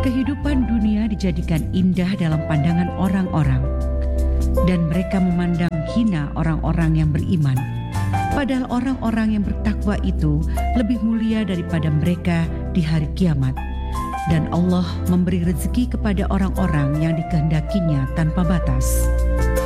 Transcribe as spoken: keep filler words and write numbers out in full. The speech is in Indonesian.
Kehidupan dunia dijadikan indah dalam pandangan orang-orang, dan mereka memandang hina orang-orang yang beriman. Padahal orang-orang yang bertakwa itu lebih mulia daripada mereka di hari kiamat. Dan Allah memberi rezeki kepada orang-orang yang dikehendakinya tanpa batas.